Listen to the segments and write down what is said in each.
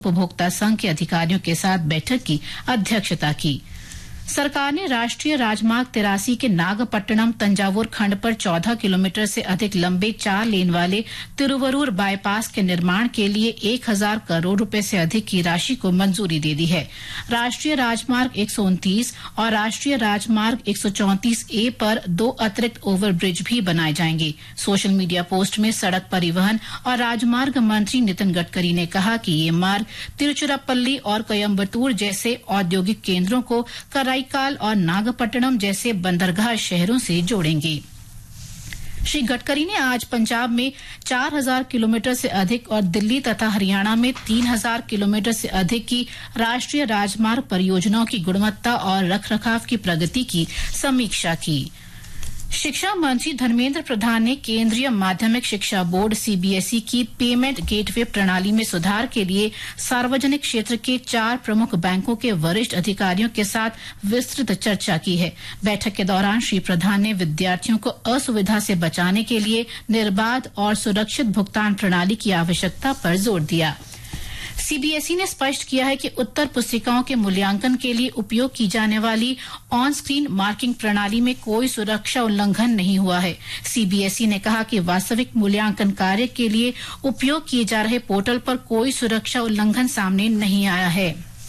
उपभोक्ता संघ के अधिकारियों के साथ बैठक की अध्यक्षता की। सरकार ने राष्ट्रीय राजमार्ग 83 के नागपट्टनम तंजावुर खंड पर 14 किलोमीटर से अधिक लंबे 4 लेन वाले तिरुवरूर बाईपास के निर्माण के लिए 1000 करोड़ रुपए से अधिक की राशि को मंजूरी दे दी है। राष्ट्रीय राजमार्ग 129 और राष्ट्रीय राजमार्ग 134A पर 2 अतिरिक्त ओवरब्रिज भी बनाए जाएंगे। सोशल मीडिया पोस्ट में सड़क परिवहन और राजमार्ग मंत्री नितिन गडकरी ने कहा कि ये मार्ग तिरुचिरापल्ली और कोयम्बटूर जैसे औद्योगिक केंद्रों को कराईकाल और नागपट्टनम जैसे बंदरगाह शहरों से जोड़ेंगे। श्री गडकरी ने आज पंजाब में 4000 किलोमीटर से अधिक और दिल्ली तथा हरियाणा में 3000 किलोमीटर से अधिक की राष्ट्रीय राजमार्ग परियोजनाओं की गुणवत्ता और रखरखाव की प्रगति की समीक्षा की। शिक्षा मंत्री धर्मेंद्र प्रधान ने केंद्रीय माध्यमिक शिक्षा बोर्ड सीबीएसई की पेमेंट गेटवे प्रणाली में सुधार के लिए सार्वजनिक क्षेत्र के 4 प्रमुख बैंकों के वरिष्ठ अधिकारियों के साथ विस्तृत चर्चा की है। बैठक के दौरान श्री प्रधान ने विद्यार्थियों को असुविधा से बचाने के लिए निर्बाध और सुरक्षित भुगतान प्रणाली की आवश्यकता पर जोर दिया। सीबीएसई ने स्पष्ट किया है कि उत्तर पुस्तिकाओं के मूल्यांकन के लिए उपयोग की जाने वाली ऑन स्क्रीन मार्किंग प्रणाली में कोई सुरक्षा उल्लंघन नहीं हुआ है। सीबीएसई ने कहा कि वास्तविक मूल्यांकन कार्य के लिए उपयोग किए जा रहे पोर्टल पर कोई सुरक्षा उल्लंघन सामने नहीं आया है।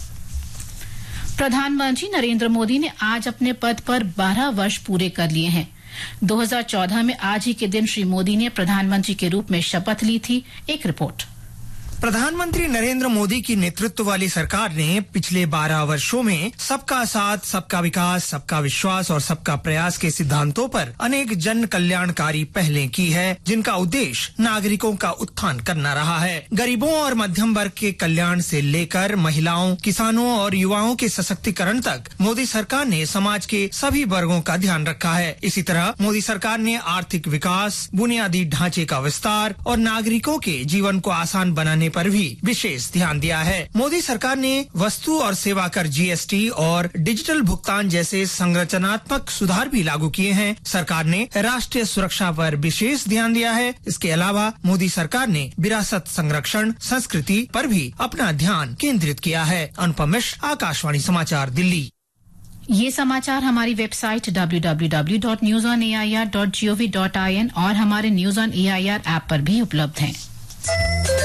प्रधानमंत्री नरेंद्र मोदी ने आज अपने पद पर 12 वर्ष पूरे कर लिए हैं। 2014 में आज ही के दिन श्री मोदी ने प्रधानमंत्री के रूप में शपथ ली थी। एक रिपोर्ट। प्रधानमंत्री नरेंद्र मोदी की नेतृत्व वाली सरकार ने पिछले 12 वर्षों में सबका साथ, सबका विकास, सबका विश्वास और सबका प्रयास के सिद्धांतों पर अनेक जन कल्याणकारी पहलें की है, जिनका उद्देश्य नागरिकों का उत्थान करना रहा है। गरीबों और मध्यम वर्ग के कल्याण से लेकर महिलाओं, किसानों और युवाओं के सशक्तिकरण तक मोदी सरकार ने समाज के सभी वर्गों का ध्यान रखा है। इसी तरह मोदी सरकार ने आर्थिक विकास, बुनियादी ढांचे का विस्तार और नागरिकों के जीवन को आसान बनाने पर भी विशेष ध्यान दिया है। मोदी सरकार ने वस्तु और सेवा कर जीएसटी और डिजिटल भुगतान जैसे संरचनात्मक सुधार भी लागू किए हैं। सरकार ने राष्ट्रीय सुरक्षा पर विशेष ध्यान दिया है। इसके अलावा मोदी सरकार ने विरासत संरक्षण, संस्कृति पर भी अपना ध्यान केंद्रित किया है। अनुपम मिश्र, आकाशवाणी समाचार, दिल्ली। ये समाचार हमारी वेबसाइट www.newsonair.gov.in और हमारे न्यूज ऑन एआईआर ऐप पर भी उपलब्ध हैं।